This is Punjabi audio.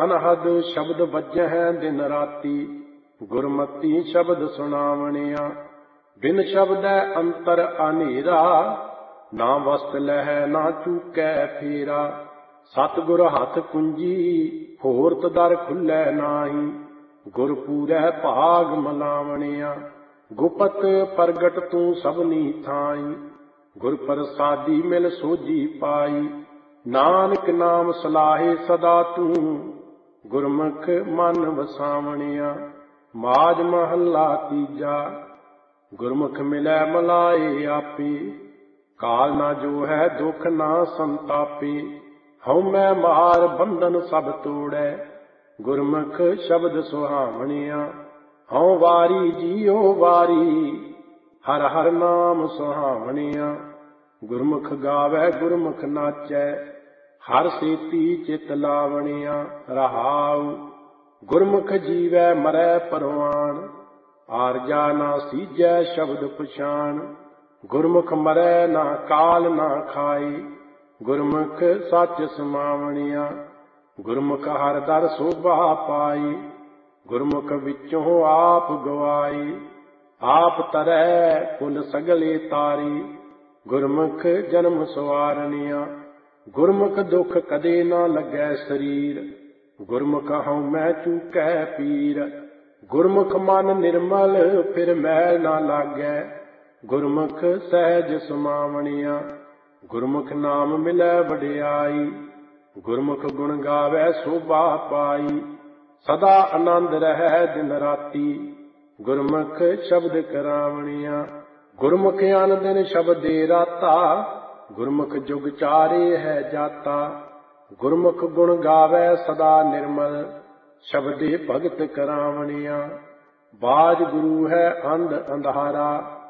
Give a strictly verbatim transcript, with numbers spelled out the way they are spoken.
ਅਨਹਦ ਸ਼ਬਦ ਵੱਜਹਿ ਦਿਨ ਰਾਤੀ, ਗੁਰਮਤੀ ਸ਼ਬਦ ਸੁਣਾਵਣਿਆ। ਬਿਨ ਸ਼ਬਦੈ ਅੰਤਰ ਅਨੇਰਾ, ਨਾ ਵਸਤ ਲਹੈ ਨਾ ਚੂਕੈ ਫੇਰਾ। ਸਤਿਗੁਰ ਹੱਥ ਕੁੰਜੀ, ਹੋਰਤ ਦਰ ਖੁੱਲੈ ਨਾਹੀ, ਗੁਰ ਪੂਰੈ ਭਾਗ ਮਲਾਵਣਿਆ। ਗੁਪਤ ਪ੍ਰਗਟ ਤੂੰ ਸਭਨੀ ਥਾਈ, ਗੁਰ ਪ੍ਰਸਾਦੀ ਮਿਲ ਸੋਝੀ ਪਾਈ। ਨਾਨਕ ਨਾਮ ਸਲਾਹੇ ਸਦਾ ਤੂੰ, ਗੁਰਮੁਖ ਮਨ ਵਸਾਵਣਿਆ। ਮਾਝ ਮਹੱਲਾ ਤੀਜਾ। ਗੁਰਮੁਖ ਮਿਲੈ ਮਲਾਏ ਆਪੇ, ਕਾਲ ਨਾ ਜੋ ਹੈ ਦੁਖ ਨਾ ਸੰਤਾਪੇ। ਹਉਮੈ ਮਾਰ ਬੰਧਨ ਸਭ ਤੋੜੈ, ਗੁਰਮੁਖ ਸ਼ਬਦ ਸੁਹਾਵਣਿਆ। ਹਉ ਵਾਰੀ ਜੀਉ ਵਾਰੀ, ਹਰ ਹਰ ਨਾਮ ਸੁਹਾਵਣਿਆ। ਗੁਰਮੁਖ ਗਾਵੈ ਗੁਰਮੁਖ ਨਾਚੈ, ਹਰ ਸੇਤੀ ਚਿਤ ਲਾਵਣਿਆ। ਰਹਾਉ ਗੁਰਮੁਖ ਜੀਵੈ ਮਰੈ ਪਰਵਾਣ, ਆਰਜਾ ਨਾ ਸੀਜੈ ਸ਼ਬਦ ਪਛਾਣ। ਗੁਰਮੁਖ ਮਰੈ ਨਾ ਕਾਲ ਨਾ ਖਾਏ, ਗੁਰਮੁਖ ਸੱਚ ਸਮਾਵਣਿਆ। ਗੁਰਮੁਖ ਹਰ ਦਰ ਸੋਭਾ ਪਾਈ, ਗੁਰਮੁਖ ਵਿੱਚੋਂ ਆਪ ਗਵਾਈ। ਆਪ ਤਰੈ ਕੁਲ ਸਗਲੇ ਤਾਰੀ, ਗੁਰਮੁਖ ਜਨਮ ਸਵਾਰਨਿਆ। ਗੁਰਮੁਖ ਦੁਖ ਕਦੇ ਨਾ ਲੱਗੈ ਸਰੀਰ, ਗੁਰਮੁਖ ਹਉਮੈ ਚੂਕੈ ਪੀਰ। ਗੁਰਮੁਖ ਮਨ ਨਿਰਮਲ ਫਿਰ ਮੈਲ ਨਾ ਲਾਗੈ, ਗੁਰਮੁਖ ਸਹਿਜ ਸਮਾਵਣਿਆ। ਗੁਰਮੁਖ ਨਾਮ ਮਿਲੈ ਵਡਿਆਈ, ਗੁਰਮੁਖ ਗੁਣ ਗਾਵੈ ਸੋਭਾ ਪਾਈ। ਸਦਾ ਆਨੰਦ ਰਹੈ ਦਿਨ ਰਾਤੀ, ਗੁਰਮੁਖ ਸ਼ਬਦ ਕਰਾਵਣਿਆ। ਗੁਰਮੁਖ ਅਨ ਦਿਨ ਸ਼ਬਦੇ ਰਾਤਾ, ਗੁਰਮੁਖ ਜੁਗ ਚਾਰੇ ਹੈ ਜਾਤਾ। ਗੁਰਮੁਖ ਗੁਣ ਗਾਵੈ ਸਦਾ ਨਿਰਮਲ, ਸ਼ਬਦੇ ਭਗਤ ਕਰਾਵਣਿਆ। ਬਾਜ ਗੁਰੂ ਹੈ ਅੰਧ ਅੰਧਾਰਾ,